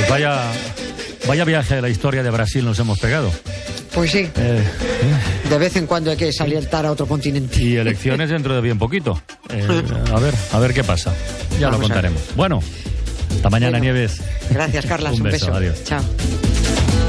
Vaya viaje de la historia de Brasil nos hemos pegado. Pues sí. De vez en cuando hay que saltar a otro continente. Y elecciones dentro de bien poquito. A ver qué pasa. Ya lo contaremos. Bueno, hasta mañana, Nieves. Gracias, Carlas. Un beso. Adiós. Chao.